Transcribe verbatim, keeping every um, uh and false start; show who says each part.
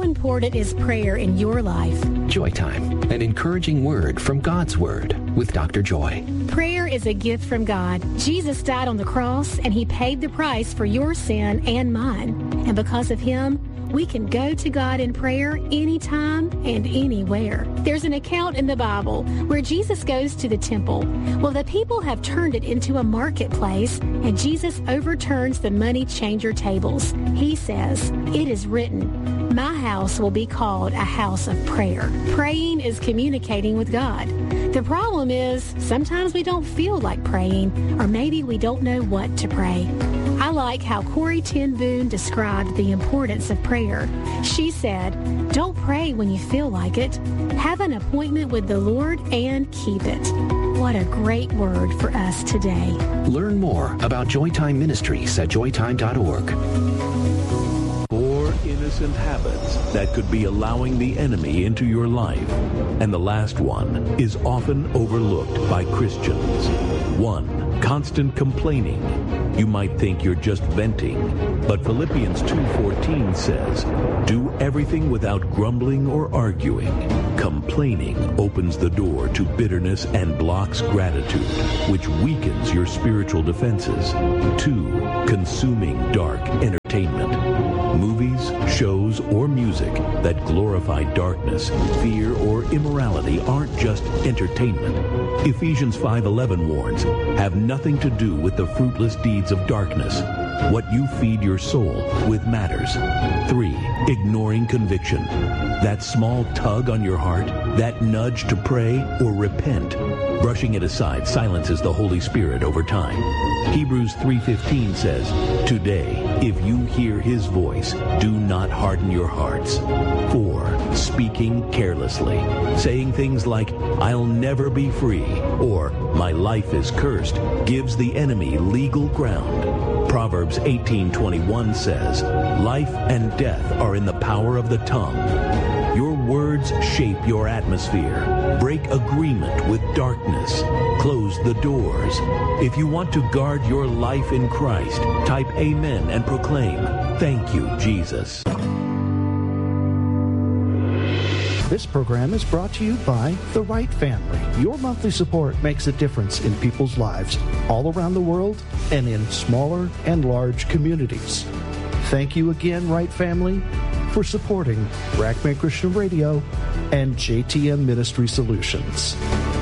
Speaker 1: important is prayer in your life?
Speaker 2: Joy Time, an encouraging word from God's Word with Doctor Joy.
Speaker 1: Prayer is a gift from God. Jesus died on the cross, and he paid the price for your sin and mine. And because of him, we can go to God in prayer anytime and anywhere. There's an account in the Bible where Jesus goes to the temple. Well, the people have turned it into a marketplace, and Jesus overturns the money changer tables. He says, "It is written, my house will be called a house of prayer." Praying is communicating with God. The problem is sometimes we don't feel like praying, or maybe we don't know what to pray. I like how Corrie ten Boom described the importance of prayer. She said, "Don't pray when you feel like it. Have an appointment with the Lord and keep it." What a great word for us today.
Speaker 2: Learn more about Joytime Ministries at joytime dot org.
Speaker 3: Four innocent habits that could be allowing the enemy into your life. And the last one is often overlooked by Christians. One, constant complaining. You might think you're just venting, but Philippians two fourteen says, "Do everything without grumbling or arguing." Complaining opens the door to bitterness and blocks gratitude, which weakens your spiritual defenses. Two, consuming dark entertainment. Movies, shows, or music that glorify darkness, fear, or immorality aren't just entertainment. Ephesians five eleven warns, "Have nothing to do with the fruitless deeds of darkness. What you feed your soul with matters." Three, ignoring conviction. That small tug on your heart, that nudge to pray or repent. Brushing it aside silences the Holy Spirit over time. Hebrews three fifteen says, "Today, if you hear his voice, do not harden your hearts." Four, speaking carelessly. Saying things like, "I'll never be free," or "My life is cursed," gives the enemy legal ground. Proverbs eighteen twenty-one says, "Life and death are in the power of the tongue." Your words shape your atmosphere. Break agreement with darkness. Close the doors. If you want to guard your life in Christ, type Amen and proclaim, "Thank you, Jesus."
Speaker 4: This program is brought to you by The Wright Family. Your monthly support makes a difference in people's lives all around the world and in smaller and large communities. Thank you again, Wright Family, for supporting Rackman Christian Radio and J T M Ministry Solutions.